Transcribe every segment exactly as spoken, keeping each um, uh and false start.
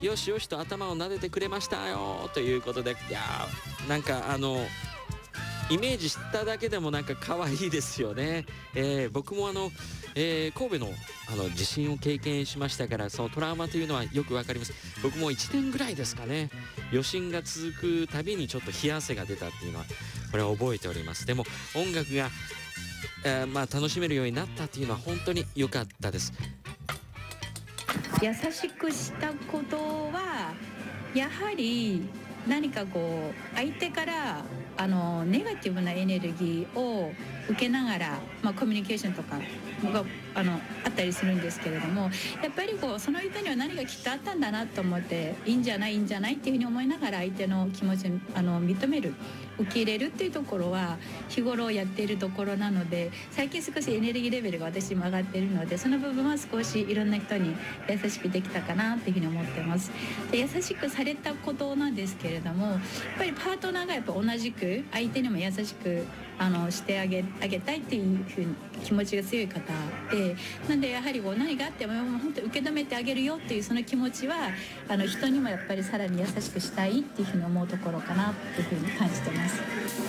よしよしと頭を撫でてくれましたよということで、いやーなんかあのイメージしただけでもなんか可愛いですよね。えー、僕もあの、えー、神戸のあの地震を経験しましたから、そのトラウマというのはよくわかります。僕もいちねんぐらいですかね、余震が続くたびにちょっと冷や汗が出たっていうのはこれは覚えております。でも音楽が、えー、まあ楽しめるようになったっていうのは本当に良かったです。 優しくしたことはやはり何かこう相手からあのネガティブなエネルギーを受けながら、まあ、コミュニケーションとかがあのあったりするんですけれども、やっぱりこうその人には何がきっとあったんだなと思って、いいんじゃないいいんじゃないっていうふうに思いながら相手の気持ちをあの認める、受け入れるっていうところは日頃やっているところなので、最近少しエネルギーレベルが私も上がっているので、その部分は少しいろんな人に優しくできたかなっていうふうに思ってます。で優しくされたことなんですけれども、やっぱりパートナーがやっぱ同じく相手にも優しくあのしてあげ、あげたいっていうふうに気持ちが強い方で、なんでやはりこう何があっても本当に受け止めてあげるよっていうその気持ちはあの人にもやっぱりさらに優しくしたいっていうふうに思うところかなっていうふうに感じてます。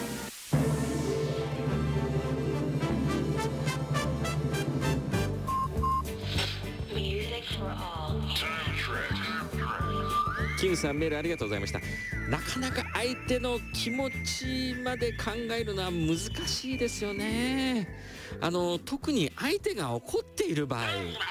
キムさん、メールありがとうございました。なかなか相手の気持ちまで考えるのは難しいですよね。あの特に相手が怒っている場合、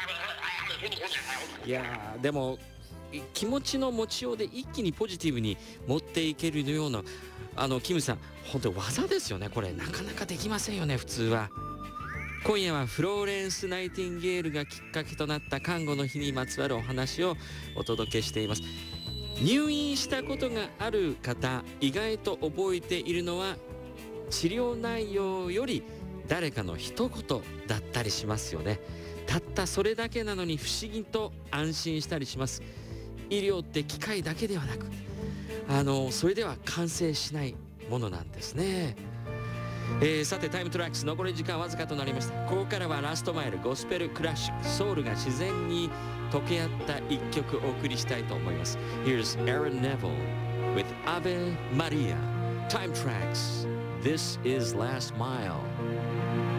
いやでも気持ちの持ちようで一気にポジティブに持っていけるような、あのキムさん本当に技ですよね。これなかなかできませんよね、普通は。今夜はフローレンス・ナイティンゲールがきっかけとなった看護の日にまつわるお話をお届けしています。入院したことがある方、意外と覚えているのは治療内容より誰かの一言だったりしますよね。たったそれだけなのに不思議と安心したりします。医療って機械だけではなく、あのそれでは完成しないものなんですね。えー、さてタイムトラックス残り時間わずかとなりました。ここからはラストマイル、ゴスペルクラシック、ソウルが自然に溶け合った一曲お送りしたいと思います。 Here's Aaron Neville with Ave Maria. Time Tracks, This is Last Mile.